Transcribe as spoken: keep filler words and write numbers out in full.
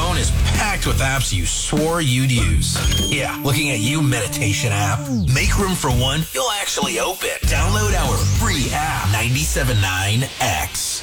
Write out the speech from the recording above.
phone is packed with apps you swore you'd use. Yeah, looking at you, meditation app. Make room for one you'll actually open. Download our free app, ninety-seven point nine X.